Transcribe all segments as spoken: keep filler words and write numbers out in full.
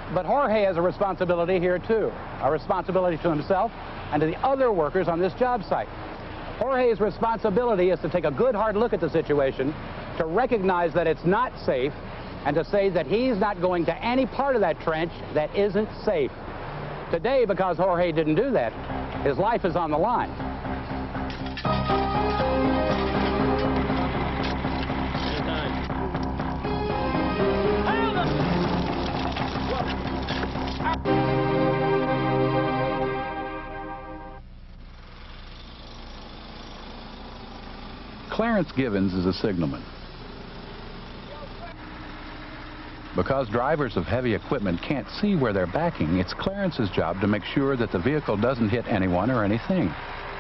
But Jorge has a responsibility here too, a responsibility to himself and to the other workers on this job site. Jorge's responsibility is to take a good hard look at the situation, to recognize that it's not safe, and to say that he's not going to any part of that trench that isn't safe. Today, because Jorge didn't do that, his life is on the line. Clarence Givens is a signalman. Because drivers of heavy equipment can't see where they're backing, it's Clarence's job to make sure that the vehicle doesn't hit anyone or anything.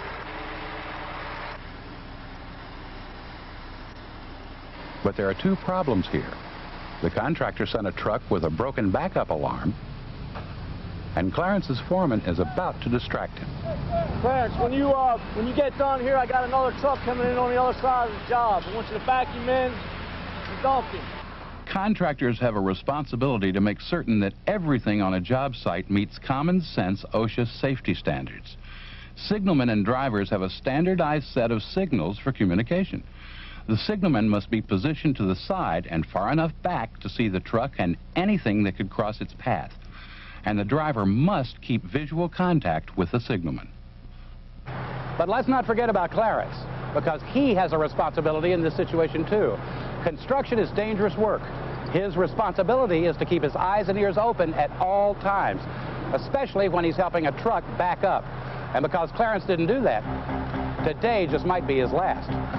But there are two problems here. The contractor sent a truck with a broken backup alarm, and Clarence's foreman is about to distract him. Clarence, when you uh, when you get done here, I got another truck coming in on the other side of the job. I want you to back him in and dump him. Contractors have a responsibility to make certain that everything on a job site meets common sense OSHA safety standards. Signalmen and drivers have a standardized set of signals for communication. The signalman must be positioned to the side and far enough back to see the truck and anything that could cross its path. And the driver must keep visual contact with the signalman. But let's not forget about Clarence, because he has a responsibility in this situation too. Construction is dangerous work. His responsibility is to keep his eyes and ears open at all times, especially when he's helping a truck back up. And because Clarence didn't do that, today just might be his last.